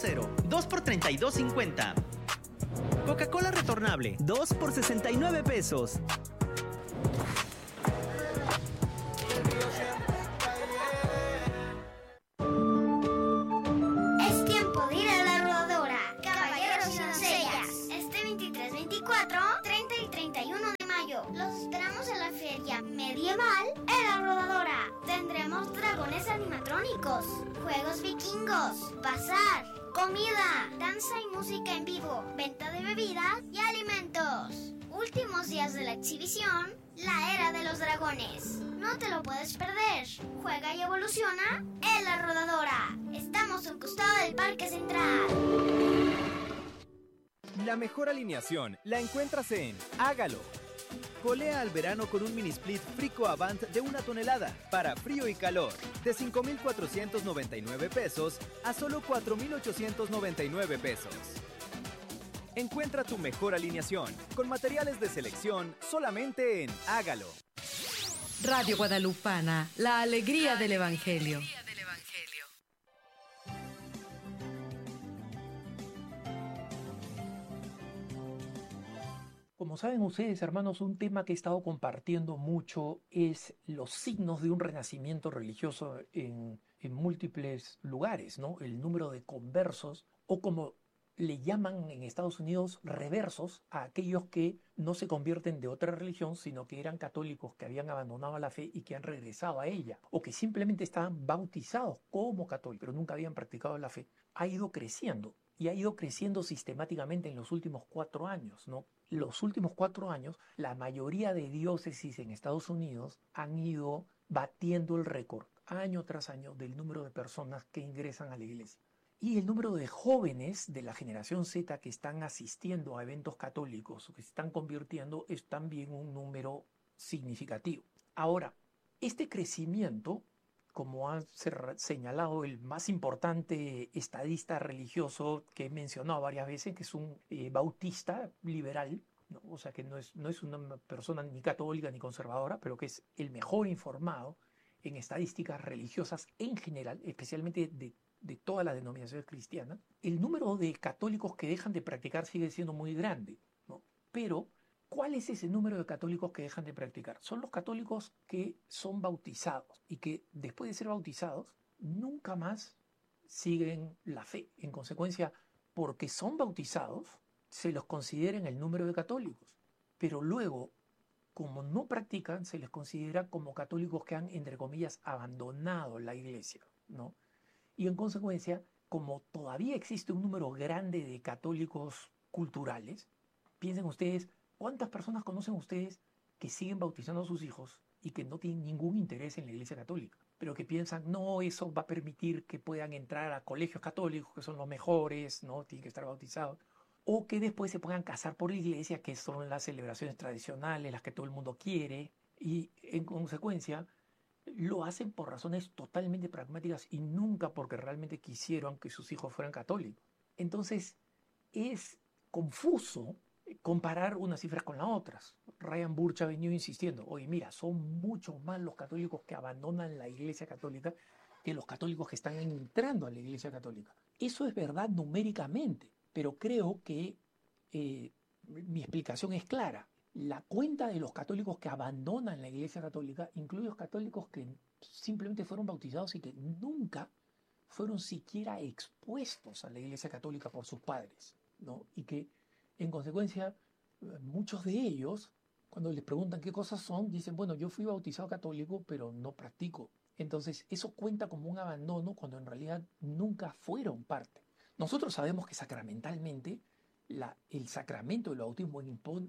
2 por 32.50. Coca-Cola retornable, 2 por 69 pesos. Es tiempo de ir a la rodadora. Caballeros y doncellas. Este 23, 24, 30 y 31 de mayo. Los esperamos en la feria medieval en la rodadora. Tendremos dragones animatrónicos, juegos vikingos, bazar, comida, danza y música en vivo, venta de bebidas y alimentos. Últimos días de la exhibición, la era de los dragones. No te lo puedes perder. Juega y evoluciona en la rodadora. Estamos a un costado del Parque Central. La mejor alineación la encuentras en Hágalo. Colea al verano con un mini split Frico Avant de 1 tonelada para frío y calor, de 5,499 pesos a solo 4,899 pesos. Encuentra tu mejor alineación con materiales de selección solamente en Hágalo. Radio Guadalupana, la alegría del Evangelio. Como saben ustedes, hermanos, un tema que he estado compartiendo mucho es los signos de un renacimiento religioso en múltiples lugares, ¿no? El número de conversos, o como le llaman en Estados Unidos, reversos, a aquellos que no se convierten de otra religión, sino que eran católicos, que habían abandonado la fe y que han regresado a ella, o que simplemente estaban bautizados como católicos, pero nunca habían practicado la fe. Ha ido creciendo. Y ha ido creciendo sistemáticamente en los últimos 4 años, ¿no? Los últimos 4 años, la mayoría de diócesis en Estados Unidos han ido batiendo el récord año tras año del número de personas que ingresan a la iglesia. Y el número de jóvenes de la generación Z que están asistiendo a eventos católicos o que se están convirtiendo es también un número significativo. Ahora, este crecimiento, como ha señalado el más importante estadista religioso que he mencionado varias veces, que es un bautista liberal, ¿no? O sea que no es una persona ni católica ni conservadora, pero que es el mejor informado en estadísticas religiosas en general, especialmente de todas las denominaciones cristianas. El número de católicos que dejan de practicar sigue siendo muy grande, ¿no? Pero ¿cuál es ese número de católicos que dejan de practicar? Son los católicos que son bautizados y que después de ser bautizados nunca más siguen la fe. En consecuencia, porque son bautizados, se los considera en el número de católicos. Pero luego, como no practican, se les considera como católicos que han, entre comillas, abandonado la iglesia, ¿no? Y en consecuencia, como todavía existe un número grande de católicos culturales, piensen ustedes, ¿cuántas personas conocen ustedes que siguen bautizando a sus hijos y que no tienen ningún interés en la Iglesia Católica? Pero que piensan, no, eso va a permitir que puedan entrar a colegios católicos, que son los mejores, ¿no? Tienen que estar bautizados. O que después se puedan casar por la Iglesia, que son las celebraciones tradicionales, las que todo el mundo quiere. Y en consecuencia, lo hacen por razones totalmente pragmáticas y nunca porque realmente quisieron que sus hijos fueran católicos. Entonces, es confuso comparar unas cifras con las otras. Ryan Burch ha venido insistiendo, oye, mira, son mucho más los católicos que abandonan la Iglesia Católica que los católicos que están entrando a la Iglesia Católica. Eso es verdad numéricamente, pero creo que mi explicación es clara. La cuenta de los católicos que abandonan la Iglesia Católica incluye los católicos que simplemente fueron bautizados y que nunca fueron siquiera expuestos a la Iglesia Católica por sus padres, ¿no? Y que, en consecuencia, muchos de ellos, cuando les preguntan qué cosas son, dicen, bueno, yo fui bautizado católico, pero no practico. Entonces, eso cuenta como un abandono cuando en realidad nunca fueron parte. Nosotros sabemos que sacramentalmente el sacramento del bautismo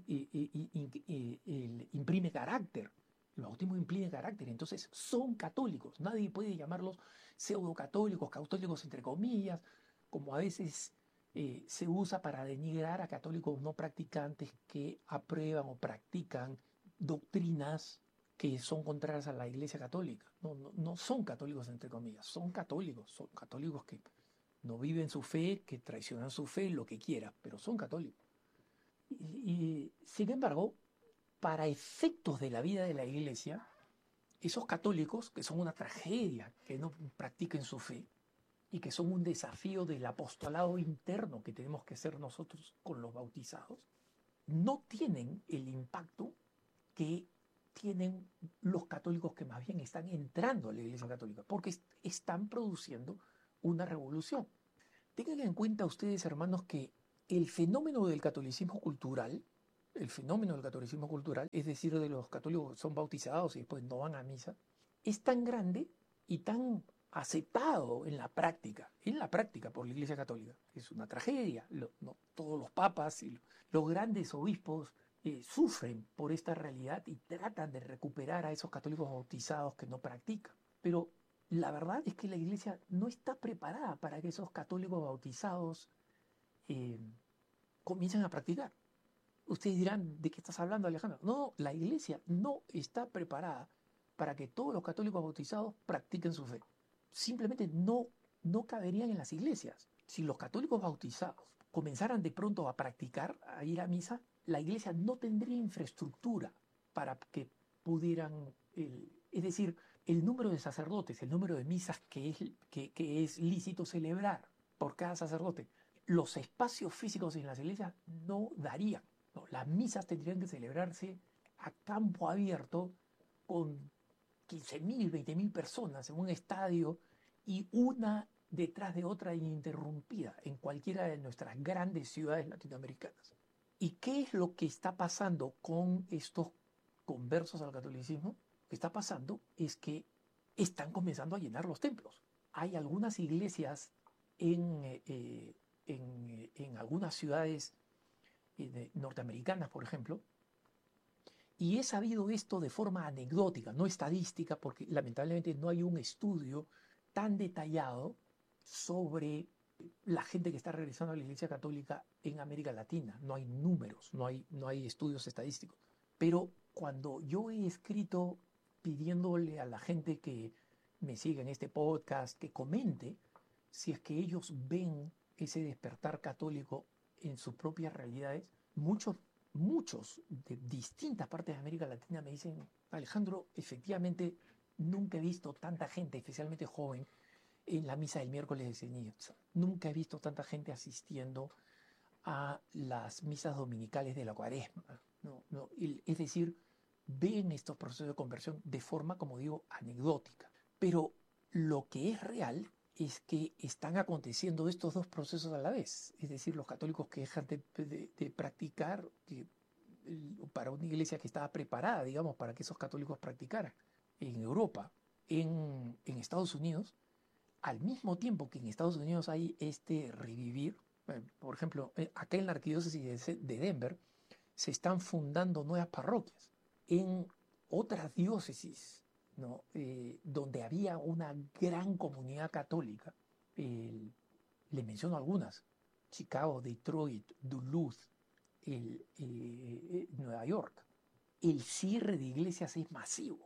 imprime carácter. El bautismo imprime carácter, entonces son católicos. Nadie puede llamarlos pseudo-católicos, católicos entre comillas, como a veces se usa para denigrar a católicos no practicantes que aprueban o practican doctrinas que son contrarias a la Iglesia Católica. No son católicos entre comillas, son católicos que no viven su fe, que traicionan su fe, lo que quiera, pero son católicos. Y sin embargo, para efectos de la vida de la Iglesia, esos católicos, que son una tragedia, que no practiquen su fe, y que son un desafío del apostolado interno que tenemos que hacer nosotros con los bautizados, no tienen el impacto que tienen los católicos que más bien están entrando a la Iglesia Católica, porque están produciendo una revolución. Tengan en cuenta ustedes, hermanos, que el fenómeno del catolicismo cultural, es decir, de los católicos que son bautizados y después no van a misa, es tan grande y tan aceptado en la práctica por la Iglesia Católica. Es una tragedia. Todos los papas y los grandes obispos sufren por esta realidad y tratan de recuperar a esos católicos bautizados que no practican. Pero la verdad es que la Iglesia no está preparada para que esos católicos bautizados comiencen a practicar. Ustedes dirán, ¿de qué estás hablando, Alejandro? No, la Iglesia no está preparada para que todos los católicos bautizados practiquen su fe. Simplemente no caberían en las iglesias. Si los católicos bautizados comenzaran de pronto a practicar, a ir a misa, la Iglesia no tendría infraestructura para que pudieran, es decir, el número de sacerdotes, el número de misas que es lícito celebrar por cada sacerdote, los espacios físicos en las iglesias no darían. No, las misas tendrían que celebrarse a campo abierto con 15.000, 20.000 personas en un estadio y una detrás de otra ininterrumpida en cualquiera de nuestras grandes ciudades latinoamericanas. ¿Y qué es lo que está pasando con estos conversos al catolicismo? Lo que está pasando es que están comenzando a llenar los templos. Hay algunas iglesias en algunas ciudades norteamericanas, por ejemplo, y he sabido esto de forma anecdótica, no estadística, porque lamentablemente no hay un estudio tan detallado sobre la gente que está regresando a la Iglesia Católica en América Latina. No hay números, no hay estudios estadísticos. Pero cuando yo he escrito pidiéndole a la gente que me siga en este podcast, que comente si es que ellos ven ese despertar católico en sus propias realidades, muchos de distintas partes de América Latina me dicen, Alejandro, efectivamente nunca he visto tanta gente, especialmente joven, en la misa del miércoles de ceniza. Nunca he visto tanta gente asistiendo a las misas dominicales de la Cuaresma. Es decir, ven estos procesos de conversión de forma, como digo, anecdótica. Pero lo que es real es que están aconteciendo estos dos procesos a la vez. Es decir, los católicos que dejan de practicar, para una iglesia que estaba preparada, digamos, para que esos católicos practicaran en Europa, en Estados Unidos, al mismo tiempo que en Estados Unidos hay este revivir. Por ejemplo, acá en la arquidiócesis de Denver se están fundando nuevas parroquias. En otras diócesis, ¿no? Donde había una gran comunidad católica, le menciono algunas: Chicago, Detroit, Duluth, Nueva York. El cierre de iglesias es masivo.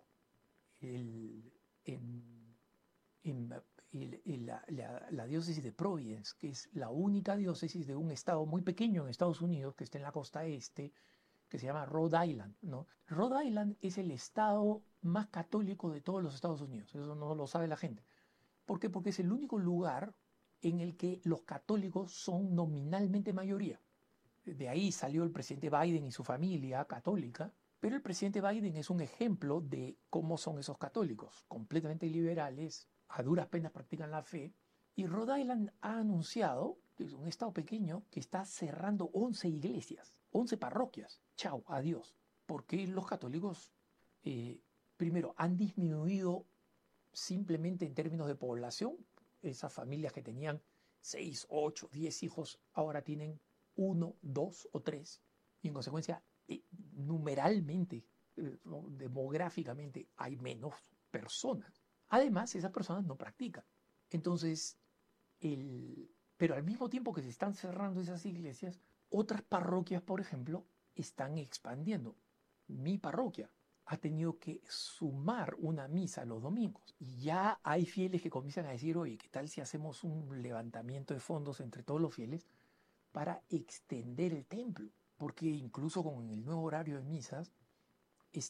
La diócesis de Providence, que es la única diócesis de un estado muy pequeño en Estados Unidos, que está en la costa este, que se llama Rhode Island, ¿no? Rhode Island es el estado más católico de todos los Estados Unidos. Eso no lo sabe la gente. ¿Por qué? Porque es el único lugar en el que los católicos son nominalmente mayoría. De ahí salió el presidente Biden y su familia católica, pero el presidente Biden es un ejemplo de cómo son esos católicos, completamente liberales, a duras penas practican la fe. Y Rhode Island ha anunciado, que es un estado pequeño, que está cerrando 11 iglesias, 11 parroquias. Chao, adiós. Porque los católicos, primero, han disminuido simplemente en términos de población. Esas familias que tenían 6, 8, 10 hijos, ahora tienen 1, 2 o 3. Y en consecuencia, numeralmente, demográficamente, hay menos personas. Además, esas personas no practican. Entonces, pero al mismo tiempo que se están cerrando esas iglesias, otras parroquias, por ejemplo, están expandiendo. Mi parroquia ha tenido que sumar una misa los domingos. Y ya hay fieles que comienzan a decir, oye, ¿qué tal si hacemos un levantamiento de fondos entre todos los fieles para extender el templo? Porque incluso con el nuevo horario de misas, es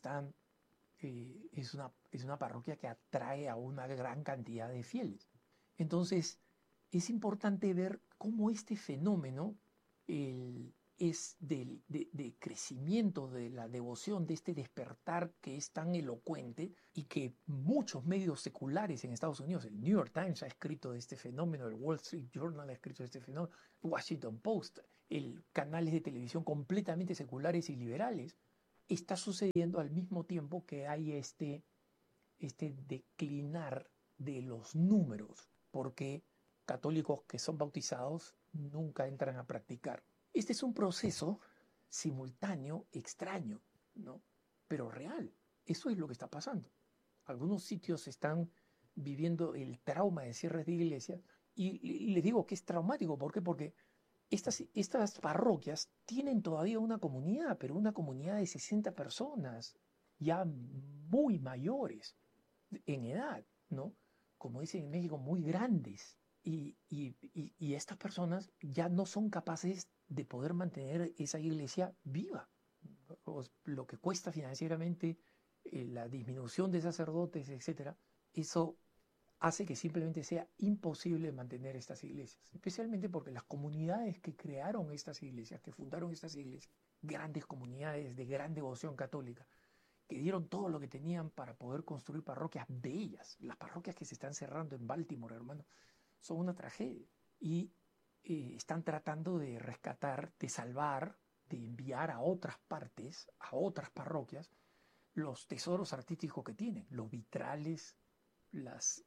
una parroquia que atrae a una gran cantidad de fieles. Entonces, es importante ver cómo este fenómeno es de crecimiento de la devoción, de este despertar que es tan elocuente y que muchos medios seculares en Estados Unidos, el New York Times ha escrito de este fenómeno, el Wall Street Journal ha escrito de este fenómeno, el Washington Post, canales de televisión completamente seculares y liberales, está sucediendo al mismo tiempo que hay este declinar de los números, porque católicos que son bautizados nunca entran a practicar. Este es un proceso simultáneo, extraño, ¿no? Pero real. Eso es lo que está pasando. Algunos sitios están viviendo el trauma de cierres de iglesias y les digo que es traumático. ¿Por qué? Porque estas parroquias tienen todavía una comunidad, pero una comunidad de 60 personas, ya muy mayores en edad, ¿no? Como dicen en México, muy grandes. Y estas personas ya no son capaces de poder mantener esa iglesia viva. Lo que cuesta financieramente, la disminución de sacerdotes, etc., eso hace que simplemente sea imposible mantener estas iglesias. Especialmente porque las comunidades que crearon estas iglesias, que fundaron estas iglesias, grandes comunidades de gran devoción católica, que dieron todo lo que tenían para poder construir parroquias bellas. Las parroquias que se están cerrando en Baltimore, hermano, son una tragedia. Y están tratando de rescatar, de salvar, de enviar a otras partes, a otras parroquias, los tesoros artísticos que tienen, los vitrales, las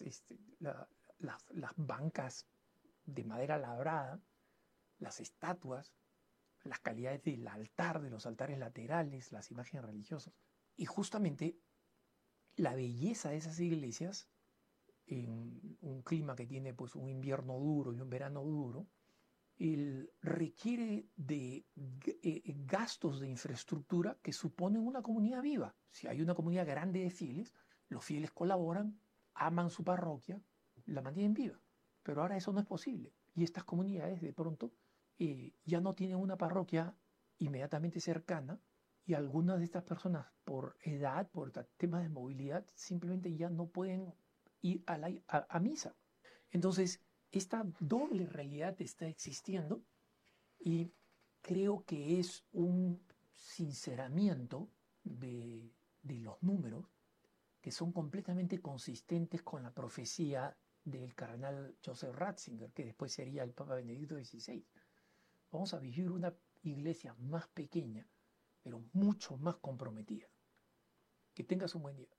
bancas de madera labrada, las estatuas, las calidades del altar, de los altares laterales, las imágenes religiosas. Y justamente la belleza de esas iglesias, en un clima que tiene pues un invierno duro y un verano duro, requiere de gastos de infraestructura que suponen una comunidad viva. Si hay una comunidad grande de fieles, los fieles colaboran, aman su parroquia, la mantienen viva. Pero ahora eso no es posible. Y estas comunidades de pronto ya no tienen una parroquia inmediatamente cercana, y algunas de estas personas por edad, por temas de movilidad, simplemente ya no pueden ir a misa. Entonces, esta doble realidad está existiendo y creo que es un sinceramiento de los números que son completamente consistentes con la profecía del cardenal Joseph Ratzinger, que después sería el Papa Benedicto XVI. Vamos a vivir una iglesia más pequeña, pero mucho más comprometida. Que tengas un buen día.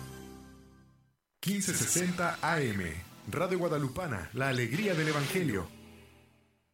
AM, Radio Guadalupana, la alegría del Evangelio.